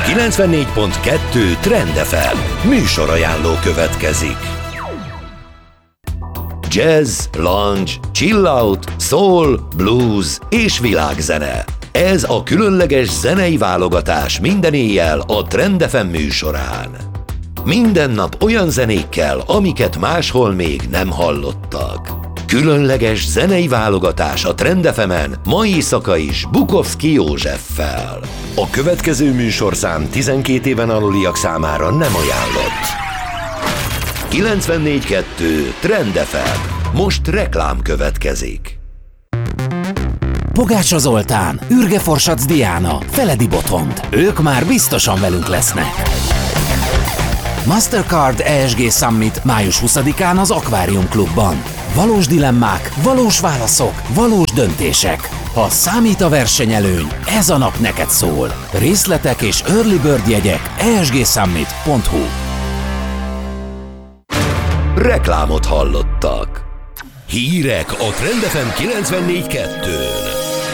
94.2 Trend FM műsorajánló következik. Jazz, lounge, chill out, soul, blues és világzene. Ez a különleges zenei válogatás minden éjjel a Trend FM műsorán. Minden nap olyan zenékkel, amiket máshol még nem hallottak. Különleges zenei válogatás a Trend FM-en ma éjszaka is Bukovszki Józseffel. A következő műsorszám 12 éven aluliak számára nem ajánlott. 94.2 Trend FM. Most reklám következik. Pogácsa Zoltán, Ürge Forsac Diana, Feledi Botond. Ők már biztosan velünk lesznek. Mastercard ESG Summit május 20-án az Aquarium Klubban. Valós dilemmák, valós válaszok, valós döntések. Ha számít a versenyelőny, ez a nap neked szól. Részletek és early bird jegyek esgsummit.hu. Reklámot hallottak. Hírek a Trend FM 94.2-n.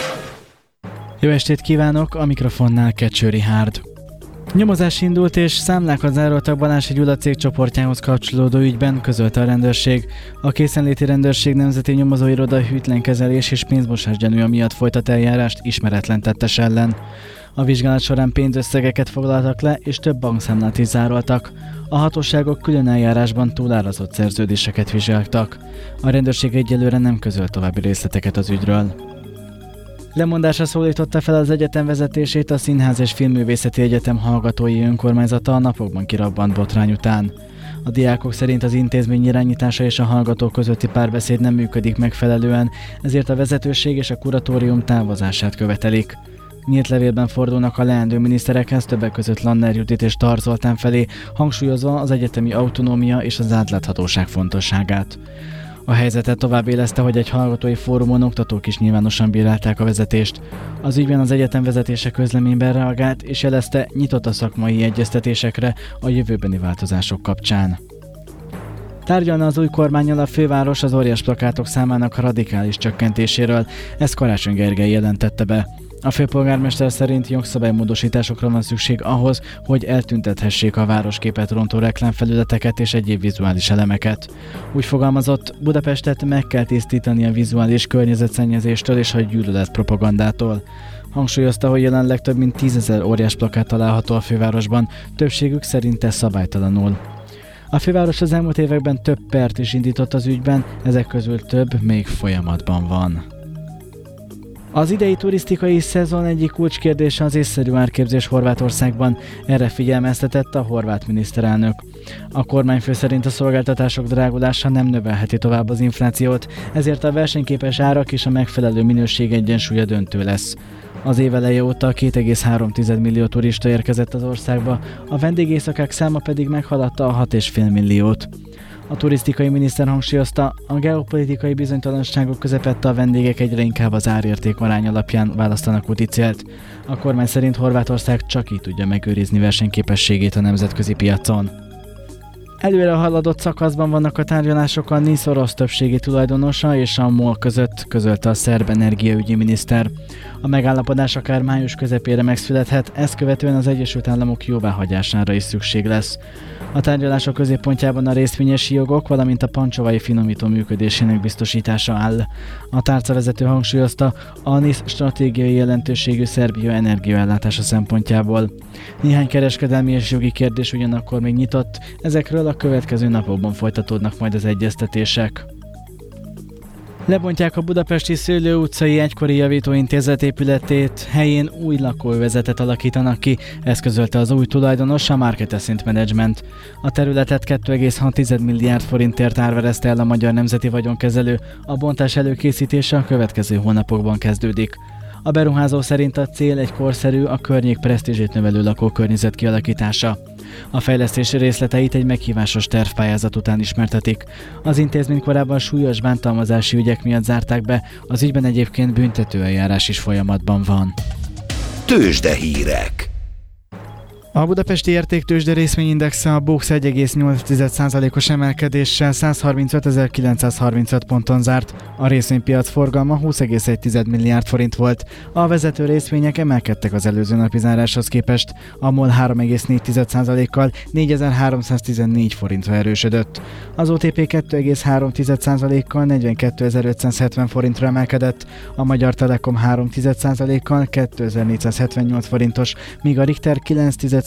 Jó estét kívánok, a mikrofonnál Kecső Rihárd. Nyomozás indult és számlákat zároltak Balási Gyula cég csoportjához kapcsolódó ügyben, közölte a rendőrség. A Készenléti Rendőrség Nemzeti Nyomozóiroda hűtlenkezelés és pénzmosás gyanúja miatt folytat eljárást ismeretlen tettes ellen. A vizsgálat során pénzösszegeket foglaltak le és több bankszámlát is zároltak. A hatóságok külön eljárásban túlárazott szerződéseket vizsgáltak. A rendőrség egyelőre nem közölt további részleteket az ügyről. Lemondásra szólította fel az egyetem vezetését a Színház és Filmművészeti Egyetem hallgatói önkormányzata a napokban kirabbant botrány után. A diákok szerint az intézmény irányítása és a hallgatók közötti párbeszéd nem működik megfelelően, ezért a vezetőség és a kuratórium távozását követelik. Nyílt levélben fordulnak a leendő miniszterekhez, többek között Lanner Judit és Tar Zoltán felé, hangsúlyozva az egyetemi autonómia és az átláthatóság fontosságát. A helyzetet tovább éleszte, hogy egy hallgatói fórumon oktatók is nyilvánosan bírálták a vezetést. Az ügyben az egyetem vezetése közleményben reagált, és jelezte, nyitott a szakmai egyeztetésekre a jövőbeni változások kapcsán. Tárgyalna az új kormánnyal a főváros az óriás plakátok számának radikális csökkentéséről, ezt Karácsony Gergely jelentette be. A főpolgármester szerint jogszabálymódosításokra van szükség ahhoz, hogy eltüntethessék a városképet rontó reklámfelületeket és egyéb vizuális elemeket. Úgy fogalmazott, Budapestet meg kell tisztítani a vizuális környezetszennyezéstől és a gyűlöletpropagandától. Hangsúlyozta, hogy jelenleg több mint 10 000 óriás plakát található a fővárosban, többségük szerinte szabálytalanul. A főváros az elmúlt években több pert is indított az ügyben, ezek közül több még folyamatban van. Az idei turisztikai szezon egyik kulcskérdése az észszerű árképzés Horvátországban, erre figyelmeztetett a horvát miniszterelnök. A kormányfő szerint a szolgáltatások drágulása nem növelheti tovább az inflációt, ezért a versenyképes árak és a megfelelő minőség egyensúlya döntő lesz. Az év eleje óta 2,3 millió turista érkezett az országba, a vendégészakák száma pedig meghaladta a 6,5 milliót. A turisztikai miniszter hangsúlyozta, a geopolitikai bizonytalanságok közepette a vendégek egyre inkább az árérték arány alapján választanak úti célt. A kormány szerint Horvátország csak így tudja megőrizni versenyképességét a nemzetközi piacon. Előre haladott szakaszban vannak a tárgyalások a NISZ orosz többségi tulajdonosa és a MOL között, közölte a szerb energiaügyi miniszter. A megállapodás akár május közepére megszülethet, ezt követően az Egyesült Államok jóváhagyására is szükség lesz. A tárgyalások középpontjában a részvényesi jogok, valamint a pancsovai finomító működésének biztosítása áll. A tárcavezető hangsúlyozta, a NISZ stratégiai jelentőségű Szerbia energiaellátása szempontjából. Néhány kereskedelmi és jogi kérdés ugyanakkor még nyitott, ezekről a következő napokban folytatódnak majd az egyeztetések. Lebontják a budapesti Szőlő utcai egykori javítóintézet épületét, helyén új lakóövezetet alakítanak ki, ezt közölte az új tulajdonos, a Market Asset Management. A területet 2,6 milliárd forintért árverezte el a Magyar Nemzeti Vagyonkezelő, a bontás előkészítése a következő hónapokban kezdődik. A beruházó szerint a cél egy korszerű, a környék presztízsét növelő lakókörnyezet kialakítása. A fejlesztési részleteit egy meghívásos tervpályázat után ismertetik. Az intézmény korábban súlyos bántalmazási ügyek miatt zárták be, az ügyben egyébként büntetőeljárás is folyamatban van. Tőzsdehírek. A budapesti értéktőzsde részvényindexe a BUX 1,8%-os emelkedéssel 135.935 ponton zárt. A részvénypiac forgalma 20,1 milliárd forint volt. A vezető részvények emelkedtek az előző napi záráshoz képest. A MOL 3,4%-kal 4.314 forintra erősödött. Az OTP 2,3%-kal 42.570 forintra emelkedett. A Magyar Telekom 3,1%-kal 2.478 forintos, míg a Richter 9,1%-kal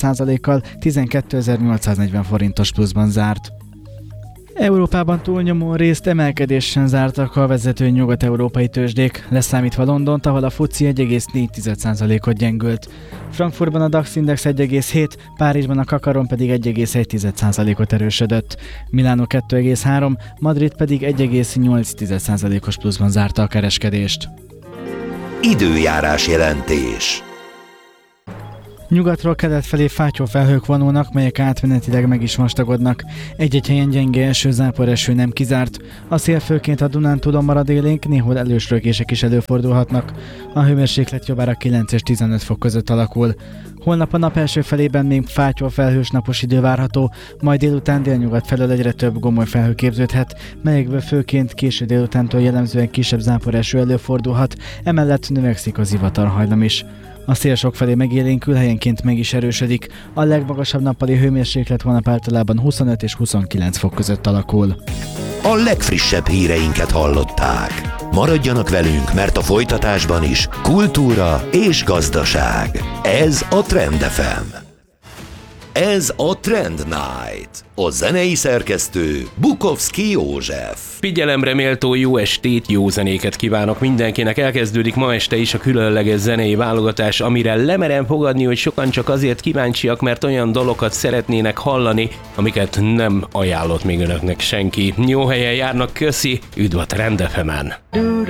12.840 forintos pluszban zárt. Európában túlnyomó részt emelkedésen zártak a vezető nyugat-európai tőzsdék, leszámítva Londont, ahol a FTSE 1,4%-ot gyengült. Frankfurtban a DAX index 1,7, Párizsban a Kakaron pedig 1,1%-ot erősödött. Milánó 2,3, Madrid pedig 1,8%-os pluszban zárta a kereskedést. Időjárás jelentés. Nyugatról kelet felé fátyolfelhők vonulnak, melyek átmenetileg meg is vastagodnak. Egy-egy helyen gyenge eső, záporeső nem kizárt. A szél főként a Dunántúlon marad élénk, néhol elősrögések is előfordulhatnak. A hőmérséklet jobbára 9 és 15 fok között alakul. Holnap a nap első felében még fátyolfelhős napos idő várható, majd délután délnyugat felől egyre több gomoly felhő képződhet, melyekből főként késő délutántól jellemzően kisebb záporeső előfordulhat, emellett növekszik az zivatarhajlam is. A szél sokfelé megélénkül, helyenként meg is erősödik. A legmagasabb nappali hőmérséklet holnap általában 25 és 29 fok között alakul. A legfrissebb híreinket hallották. Maradjanak velünk, mert a folytatásban is kultúra és gazdaság. Ez a Trend FM. Ez a Trend Night. A zenei szerkesztő Bukovszki József. Figyelemre méltó jó estét, jó zenéket kívánok mindenkinek. Elkezdődik ma este is a különleges zenei válogatás, amire lemerem fogadni, hogy sokan csak azért kíváncsiak, mert olyan dalokat szeretnének hallani, amiket nem ajánlott még önöknek senki. Jó helyen járnak, köszi, üdv a Trend FM-en.